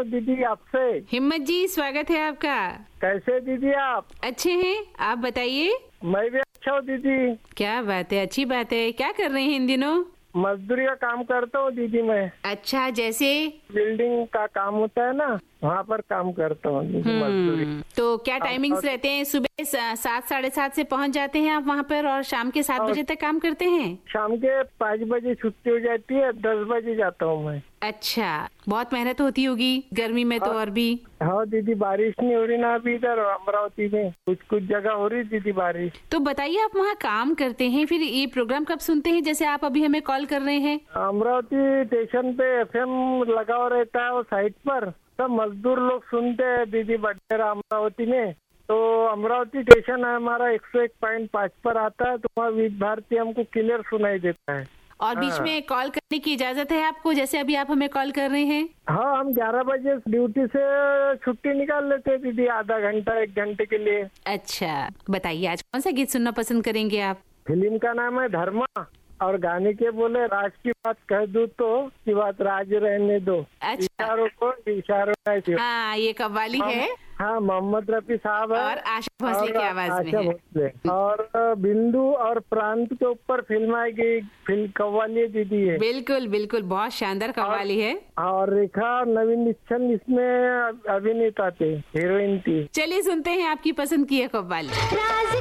दीदी आपसे। हिम्मत जी, स्वागत है आपका। कैसे दीदी आप? अच्छे हैं, आप बताइए। मैं भी अच्छा हूँ दीदी। क्या बात है, अच्छी बात है। क्या कर रहे हैं इन दिनों? मजदूरी का काम करता हूँ दीदी मैं। अच्छा, जैसे? बिल्डिंग का काम होता है ना, वहाँ पर काम करता हूँ दीदी, मजदूरी। तो क्या टाइमिंग्स रहते हैं? सुबह 7, 7:30 से पहुँच जाते हैं आप वहाँ पर और शाम के 7 बजे तक काम करते हैं? शाम के 5 बजे छुट्टी हो जाती है, 10 बजे जाता हूँ मैं। अच्छा, बहुत मेहनत होती होगी गर्मी में तो और भी। हाँ दीदी, बारिश नहीं हो रही ना अभी इधर अमरावती में, कुछ कुछ जगह हो रही दीदी बारिश। तो बताइए, आप वहाँ काम करते हैं, फिर ये प्रोग्राम कब सुनते हैं जैसे आप अभी हमें कॉल कर रहे हैं? अमरावती स्टेशन पे FM लगा हुआ रहता है वो साइट पर, सब मजदूर लोग सुनते हैं दीदी बटेरा अमरावती में। तो अमरावती स्टेशन है हमारा 101.5 पर आता है, तो वहाँ विविध भारती हमको क्लियर सुनाई देता है। और बीच में कॉल करने की इजाजत है आपको, जैसे अभी आप हमें कॉल कर रहे हैं? हाँ, हम 11 बजे ड्यूटी से छुट्टी निकाल लेते हैं दीदी, आधा घंटा 1 घंटे के लिए। अच्छा, बताइए आज कौन सा गीत सुनना पसंद करेंगे आप? फिल्म का नाम है धर्मा और गाने के बोले राज की बात कह दूं तो की बात राज रहने दो। अच्छा। इशारों को इशारों में। हाँ, ये कव्वाली है। हाँ, मोहम्मद रफी साहब है और आशा भोसले की आवाज में आशा है। भोसले। और बिंदु और प्रांत के ऊपर फिल्म आएगी, फिल्म कव्वाली दीदी है। बिल्कुल बिल्कुल, बहुत शानदार कव्वाली है। और रेखा नवीन निश्चल इसमें अभिनेता थे, हीरोइन थी। चलिए सुनते हैं आपकी पसंद की है कव्वाली।